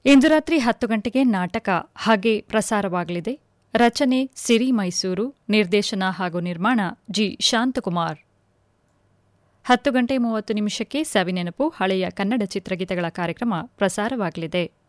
ಇಂದು ರಾತ್ರಿ 10 ಗಂಟೆಗೆ ನಾಟಕ ಹಾಗೆ ಪ್ರಸಾರವಾಗಲಿದೆ. ರಚನೆ ಸಿರಿ ಮೈಸೂರು, ನಿರ್ದೇಶನ ಹಾಗೂ ನಿರ್ಮಾಣ ಜಿ. ಶಾಂತಕುಮಾರ್. 10 ಗಂಟೆ 30 ನಿಮಿಷಕ್ಕೆ ಸವಿನೆನಪು ಹಳೆಯ ಕನ್ನಡ ಚಿತ್ರಗೀತೆಗಳ ಕಾರ್ಯಕ್ರಮ ಪ್ರಸಾರವಾಗಲಿದೆ.